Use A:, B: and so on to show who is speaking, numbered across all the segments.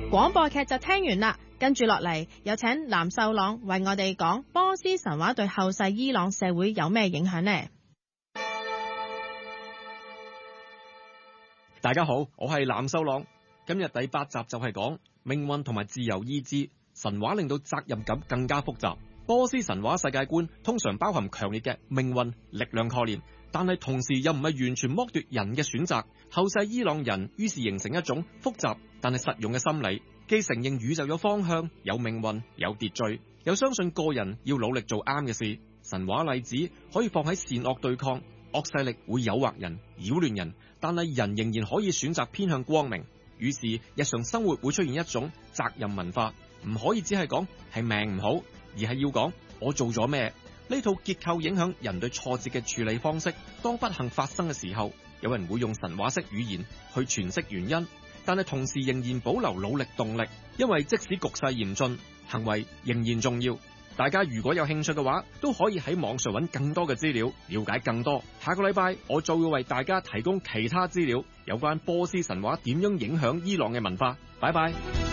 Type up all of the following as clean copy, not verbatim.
A: 廣播劇就聽完啦，跟住落嚟有請藍秀朗為我哋講波斯神話對後世伊朗社會有咩影響呢？
B: 大家好，我係藍秀朗。今日第8集就係講命運同埋自由意志。神話令到責任感更加複雜。波斯神話世界觀通常包含強烈嘅命運、力量概念，但係同時又唔係完全剝奪人嘅選擇。後世伊朗人於是形成一種複雜但係實用嘅心理，既承認宇宙有方向、有命運、有秩序，又相信個人要努力做啱嘅事。神話例子可以放喺善惡對抗，惡勢力會誘惑人、擾亂人，但係人仍然可以選擇偏向光明。於是日常生活會出現一種責任文化，唔可以只係講係命唔好，而係要講我做咗咩。呢套結構影響人對挫折嘅處理方式。當不幸發生嘅時候，有人會用神話式語言去詮釋原因，但係同時仍然保留努力動力，因為即使局勢嚴峻，行為仍然重要。大家如果有興趣嘅話，都可以喺網上揾更多嘅資料，了解更多。下個禮拜我就會為大家提供其他資料，有關波斯神話點樣影響伊朗嘅文化。拜拜。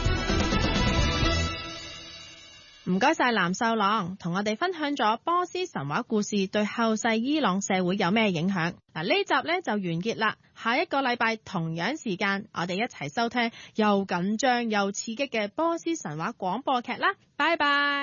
A: 唔該晒藍秀朗，同我哋分享咗波斯神話故事對後世伊朗社會有咩影響。嗱，呢集呢就完結啦。下一個禮拜同樣時間，我哋一齊收聽又緊張又刺激嘅波斯神話廣播劇啦。拜拜。